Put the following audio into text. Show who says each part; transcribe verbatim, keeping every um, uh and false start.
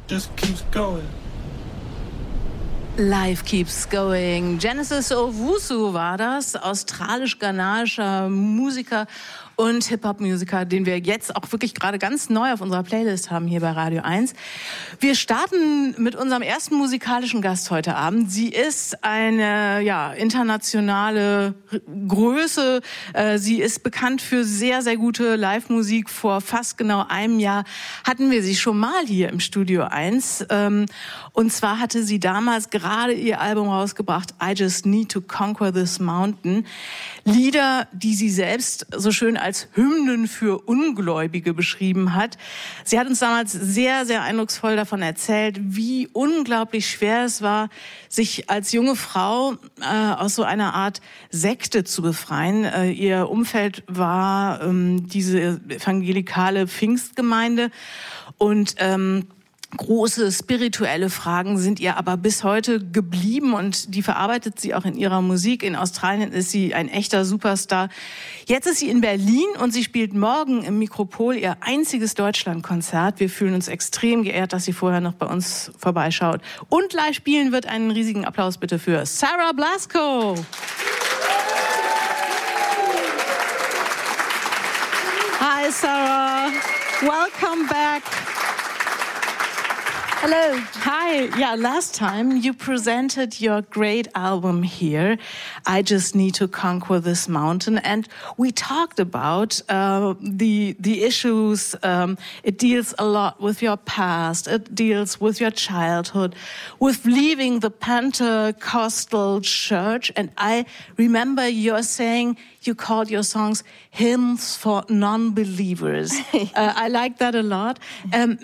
Speaker 1: just keeps going.
Speaker 2: Life keeps going. Genesis Owusu war das, australisch-ghanaischer Musiker und Hip-Hop-Musiker, den wir jetzt auch wirklich gerade ganz neu auf unserer Playlist haben hier bei Radio eins. Wir starten mit unserem ersten musikalischen Gast heute Abend. Sie ist eine ja, internationale Größe. Sie ist bekannt für sehr, sehr gute Live-Musik. Vor fast genau einem Jahr hatten wir sie schon mal hier im Studio eins. Und zwar hatte sie damals gerade ihr Album rausgebracht, I Just Need to Conquer This Mountain. Lieder, die sie selbst so schön als Hymnen für Ungläubige beschrieben hat. Sie hat uns damals sehr, sehr eindrucksvoll davon erzählt, wie unglaublich schwer es war, sich als junge Frau äh, aus so einer Art Sekte zu befreien. Äh, ihr Umfeld war ähm, diese evangelikale Pfingstgemeinde und ähm, große spirituelle Fragen sind ihr aber bis heute geblieben und die verarbeitet sie auch in ihrer Musik. In Australien ist sie ein echter Superstar. Jetzt ist sie in Berlin und sie spielt morgen im Mikropol ihr einziges Deutschlandkonzert. Wir fühlen uns extrem geehrt, dass sie vorher noch bei uns vorbeischaut. Und live spielen wird. Einen riesigen Applaus bitte für Sarah Blasko. Hi Sarah, welcome back.
Speaker 3: Hello.
Speaker 2: Hi. Yeah, last time you presented your great album here, I Just Need to Conquer This Mountain, and we talked about uh, the the issues. Um, it deals a lot with your past. It deals with your childhood, with leaving the Pentecostal church. And I remember you're saying you called your songs hymns for non-believers. uh, I like that a lot. Um,